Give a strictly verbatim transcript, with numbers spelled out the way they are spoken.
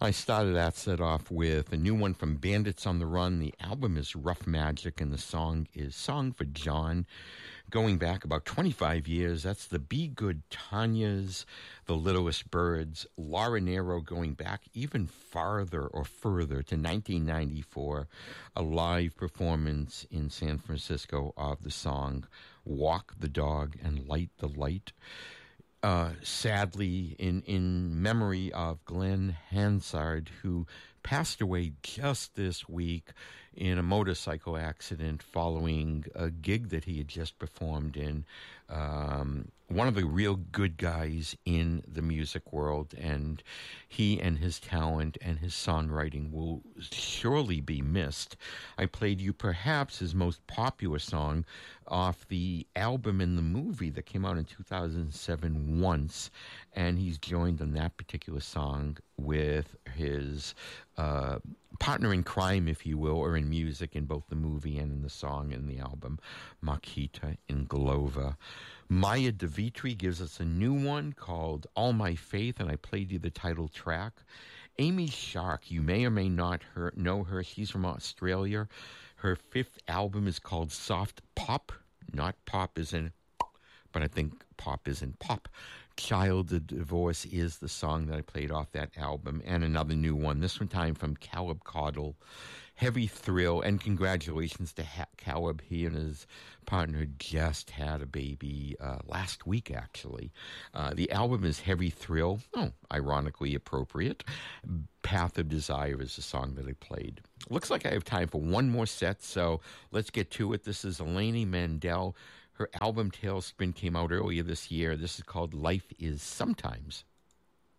I started that set off with a new one from Bandits on the Run. The album is Rough Magic, and the song is Song for John. Going back about twenty-five years, that's the Be Good Tanya's, The Littlest Birds, Laura Nero going back even farther or further to nineteen ninety-four, a live performance in San Francisco of the song Walk the Dog and Light the Light. Uh, sadly, in, in memory of Glenn Hansard, who passed away just this week in a motorcycle accident following a gig that he had just performed in. Um, one of the real good guys in the music world, and he and his talent and his songwriting will surely be missed. I played you perhaps his most popular song off the album in the movie that came out in two thousand seven, Once, and he's joined on that particular song with his uh, partner in crime, if you will, or in music in both the movie and in the song and the album, Makita Inglova. Maya DeVitri gives us a new one called All My Faith, and I played you the title track. Amy Shark, you may or may not her, know her. She's from Australia. Her fifth album is called Soft Pop. Not pop as in, but I think pop is in pop. Child of Divorce is the song that I played off that album, and another new one, this one time from Caleb Caudle, Heavy Thrill, and congratulations to ha- Caleb. He and his partner just had a baby uh, last week, actually. Uh, the album is Heavy Thrill, oh, ironically appropriate. Path of Desire is the song that I played. Looks like I have time for one more set, so let's get to it. This is Eleni Mandel. Her album Tailspin came out earlier this year. This is called Life is Sometimes.